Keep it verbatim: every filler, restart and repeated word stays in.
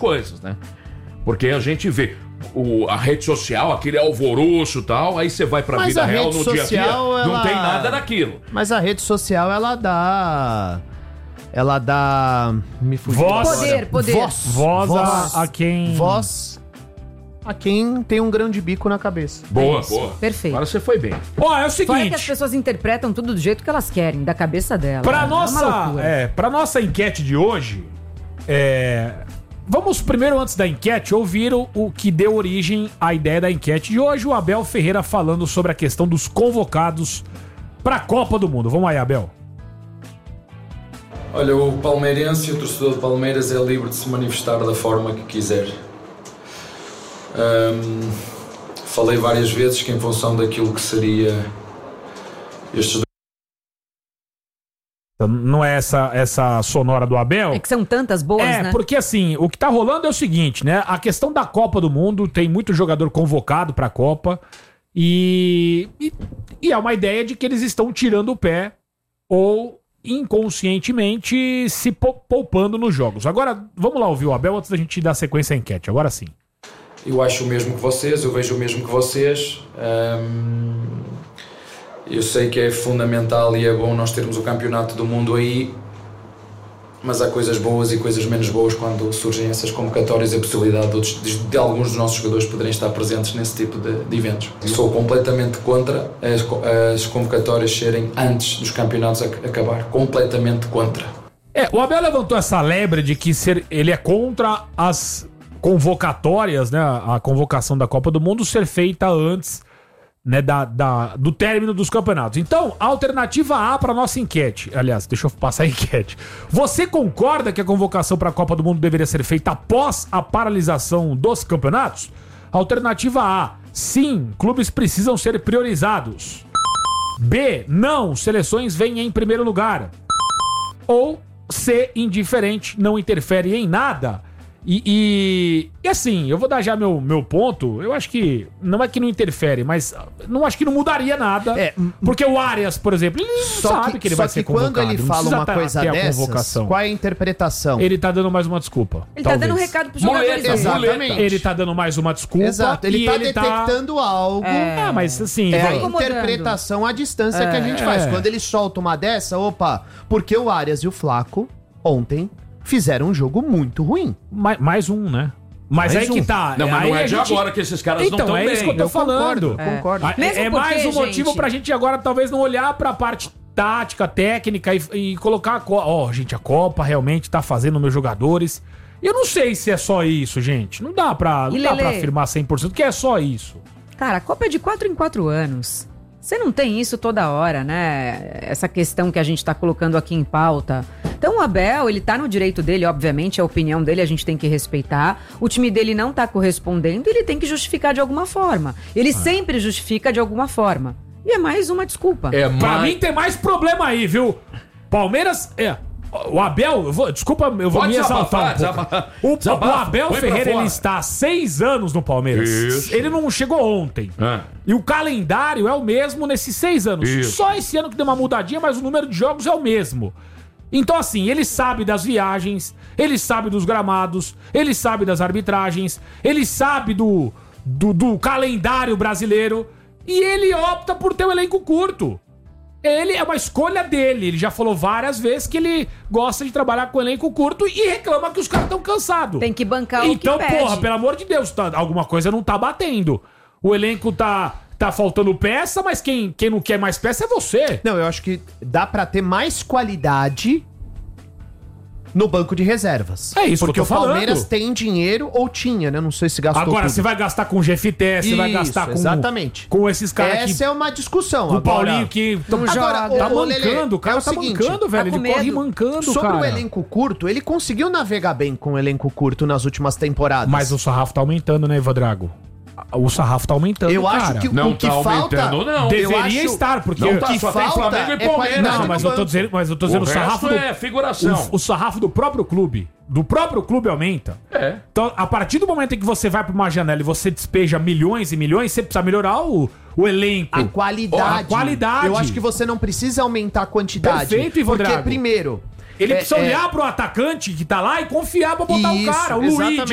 coisas, né? Porque a gente vê o, a rede social, aquele alvoroço e tal, aí você vai pra Mas vida a real rede no dia a dia, social, não ela- tem nada daquilo. Mas a rede social, ela dá... Ela dá... Me fugiu Voz. agora. Poder, poder. Voz. Voz a- Voz. a quem- Voz a quem tem um grande bico na cabeça. Boa, isso. boa. Perfeito. Agora você foi bem. Ó, é o Fora que as seguinte, pessoas interpretam tudo do jeito que elas querem, da cabeça dela. pra É uma nossa, loucura. é, pra nossa enquete de hoje, é, vamos primeiro, antes da enquete, ouvir o, o que deu origem à ideia da enquete de hoje, o Abel Ferreira falando sobre a questão dos convocados pra Copa do Mundo. Vamos aí, Abel. Olha, o palmeirense e o torcedor de Palmeiras é livre de se manifestar da forma que quiser. Hum, falei várias vezes que em função daquilo que seria estes Não é essa, essa sonora do Abel? É que são tantas boas, É, né? porque assim, o que tá rolando é o seguinte, né? A questão da Copa do Mundo, tem muito jogador convocado pra Copa e, e, e é uma ideia de que eles estão tirando o pé ou inconscientemente se pou- poupando nos jogos. Agora, vamos lá ouvir o Abel antes da gente dar sequência à enquete. Agora sim. Eu acho o mesmo que vocês, eu vejo o mesmo que vocês. Hum, eu sei que é fundamental e é bom nós termos o campeonato do mundo aí, mas há coisas boas e coisas menos boas quando surgem essas convocatórias e a possibilidade de, outros- de- de alguns dos nossos jogadores poderem estar presentes nesse tipo de, de eventos. Sou completamente contra as, co- as convocatórias serem antes dos campeonatos ac- acabar. Completamente contra. É, o Abel levantou essa lebre de que ser, ele é contra as convocatórias, né? A convocação da Copa do Mundo ser feita antes, né, da, da- do término dos campeonatos. Então, a alternativa A para nossa enquete. Aliás, deixa eu passar a enquete. Você concorda que a convocação para a Copa do Mundo deveria ser feita após a paralisação dos campeonatos? Alternativa A. Sim, clubes precisam ser priorizados. B. Não, seleções vêm em primeiro lugar. Ou C. Indiferente, não interfere em nada. E, e, e assim, eu vou dar já meu, meu ponto. Eu acho que, não é que não interfere, mas não acho que não mudaria nada. É, porque o Arias, por exemplo, ele Só sabe que, que ele só vai que ser quando convocado. ele não fala precisa uma tá- coisa ter a dessas, convocação. qual é a interpretação? Ele tá dando mais uma desculpa. Ele tá talvez. dando um recado pros Muleta, jogadores. dele. Exatamente. Ele tá dando mais uma desculpa. Exato, ele e tá ele detectando algo. É. Ah, mas assim... É a vai- incomodando. interpretação à distância que a gente É. faz. Quando ele solta uma dessa, opa, porque o Arias e o Flaco, ontem, fizeram um jogo muito ruim. mais, mais um, né? Mas Mais aí que um. tá. Não, mas aí não é a de gente- agora que esses caras Então, não estão é bem. isso que eu tô Eu falando. concordo, concordo. Ah, Mesmo É, é mais porque, um motivo gente- pra gente agora talvez não olhar pra parte tática, técnica e, e colocar a Copa. Ó, gente, a Copa realmente tá fazendo meus jogadores. Eu não sei se é só isso, gente. Não dá pra, não E dá Lelê? pra afirmar cem por cento que é só isso. Cara, a Copa é de quatro em quatro anos. Você não tem isso toda hora, né? Essa questão que a gente tá colocando aqui em pauta. Então o Abel, ele tá no direito dele, obviamente, a opinião dele a gente tem que respeitar. O time dele não tá correspondendo, ele tem que justificar de alguma forma. Ele sempre justifica de alguma forma. E é mais uma desculpa. É Pra mais... mim tem mais problema aí, viu? Palmeiras. É. O Abel, eu vou, desculpa, eu vou Pode me exaltar desabafar, um pouco. desabafa- O, desabafa, o Abel põe pra Ferreira, ele fora. está há seis anos no Palmeiras. Isso. Ele não chegou ontem. Ah. E o calendário é o mesmo nesses seis anos. Isso. Só esse ano que deu uma mudadinha, mas o número de jogos é o mesmo. Então, assim, ele sabe das viagens, ele sabe dos gramados, ele sabe das arbitragens, ele sabe do, do, do calendário brasileiro e ele opta por ter um elenco curto. Ele é uma escolha dele. Ele já falou várias vezes que ele gosta de trabalhar com elenco curto e reclama que os caras estão cansados. Tem que bancar Então, o que pede. porra, pelo amor de Deus, tá- alguma coisa não tá batendo. O elenco tá, tá faltando peça, mas quem, quem não quer mais peça é você. Não, eu acho que dá pra ter mais qualidade no banco de reservas. É isso que Porque eu tô o Palmeiras falando. tem dinheiro ou tinha, né? Não sei se gastou Agora, tudo. você vai gastar com o G F T, você vai Isso, gastar com, exatamente. com esses caras aqui. Essa é uma discussão. O Agora, Paulinho que Não tá, joga. tá ô, Lelê, mancando, o cara é o tá seguinte, mancando, velho. tá Ele com corre medo. mancando, sobre cara. o elenco curto, ele conseguiu navegar bem com o elenco curto nas últimas temporadas. Mas o sarrafo tá aumentando, né, Ivan Drago? O sarrafo tá aumentando, eu cara. acho que Não o que tá falta... aumentando, não. Eu Deveria acho- estar, porque... Não o tá, que só tem falta Flamengo e é Palmeiras. qualidade Não, do mas eu tô banco. dizendo, mas eu tô dizendo O o sarrafo resto do, é figuração. o, o sarrafo do próprio clube. Do próprio clube aumenta. É. Então, a partir do momento em que você vai pra uma janela e você despeja milhões e milhões, você precisa melhorar o, o elenco. A qualidade. A qualidade. Eu acho que você não precisa aumentar a quantidade. Perfeito, Ivan Porque, Drago. primeiro... Ele é- precisa é- olhar pro atacante que tá lá e confiar pra botar o Isso, cara. O Luiz, exatamente.